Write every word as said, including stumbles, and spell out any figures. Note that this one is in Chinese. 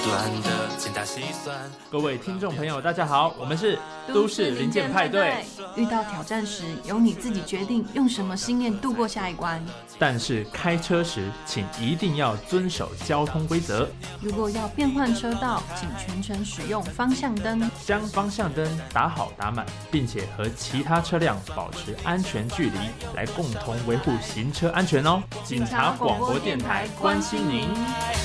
各位听众朋友大家好，我们是都市零件派对。 遇到挑战时，由你自己决定用什么信念度过下一关， 但是开车时请一定要遵守交通规则。 如果要变换车道，请全程使用方向灯， 将方向灯打好打满，并且和其他车辆保持安全距离，来共同维护行车安全哦。警察广播电台关心您。